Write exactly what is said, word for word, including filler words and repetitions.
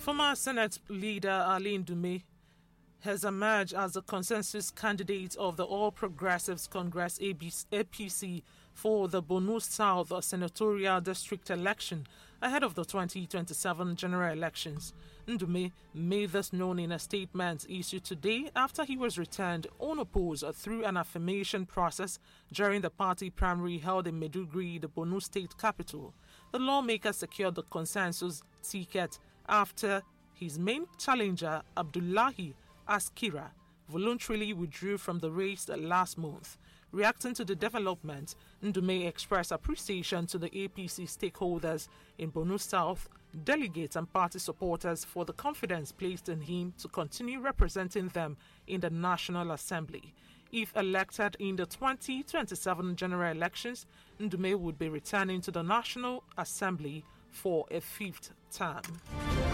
Former Senate leader Ali Ndume has emerged as the consensus candidate of the All Progressives Congress A P C for the Borno South Senatorial District election ahead of the twenty twenty-seven general elections. Ndume made this known in a statement issued today after he was returned unopposed through an affirmation process during the party primary held in Maiduguri, the Borno state capital. The lawmaker secured the consensus ticket after his main challenger, Abdullahi Askira, voluntarily withdrew from the race last month. Reacting to the development, Ndume expressed appreciation to the A P C stakeholders in Borno South, delegates and party supporters for the confidence placed in him to continue representing them in the National Assembly. If elected in the twenty twenty-seven general elections, Ndume would be returning to the National Assembly for a fifth term.